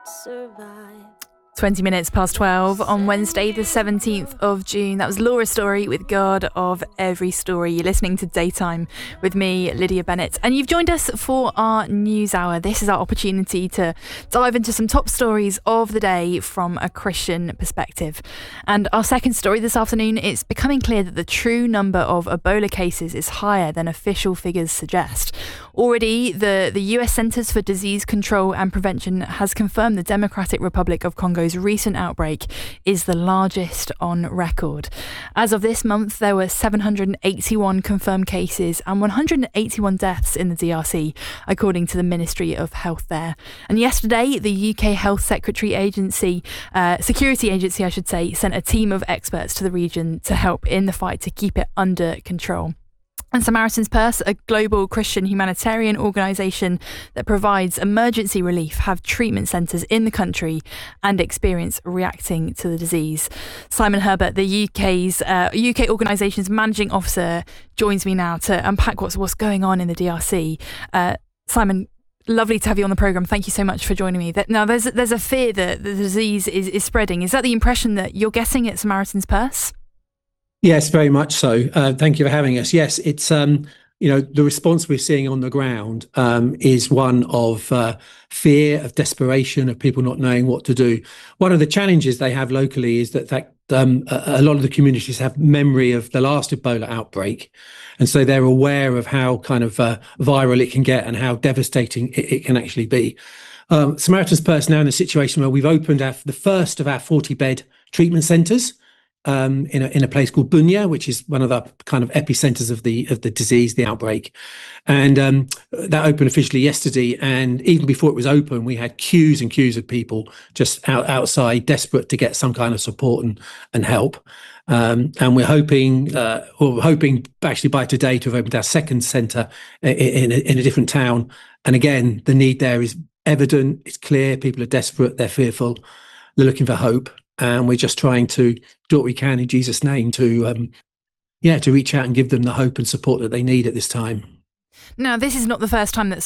survive. 20 minutes past 12 on Wednesday, the 17th of June. That was Laura Story with God of Every Story. You're listening to Daytime with me, Lydia Bennett. And you've joined us for our news hour. This is our opportunity to dive into some top stories of the day from a Christian perspective. And our second story this afternoon, it's becoming clear that the true number of Ebola cases is higher than official figures suggest. Already, the US Centers for Disease Control and Prevention has confirmed the Democratic Republic of Congo's recent outbreak is the largest on record. As of this month, there were 781 confirmed cases and 181 deaths in the DRC, according to the Ministry of Health there. And yesterday, the UK Health Security Agency, sent a team of experts to the region to help in the fight to keep it under control. And Samaritan's Purse, a global Christian humanitarian organisation that provides emergency relief, have treatment centres in the country and experience reacting to the disease. Simon Herbert, the UK organisation's managing officer, joins me now to unpack what's going on in the DRC. Simon, lovely to have you on the programme. Thank you so much for joining me. Now, there's a fear that the disease is spreading. Is that the impression that you're getting at Samaritan's Purse? Yes, very much so. Thank you for having us. Yes, it's the response we're seeing on the ground is one of fear, of desperation, of people not knowing what to do. One of the challenges they have locally is that a lot of the communities have memory of the last Ebola outbreak, and so they're aware of how kind of viral it can get and how devastating it can actually be. Samaritan's Purse now in a situation where we've opened the first of our 40-bed treatment centres. In a place called Bunia, which is one of the kind of epicenters of the disease, the outbreak, and that opened officially yesterday. And even before it was open, we had queues and queues of people just outside, desperate to get some kind of support and help. And we're hoping actually by today to have opened our second centre in a different town. And again, the need there is evident. It's clear. People are desperate. They're fearful. They're looking for hope. And we're just trying to do what we can in Jesus' name to reach out and give them the hope and support that they need at this time. Now, this is not the first time that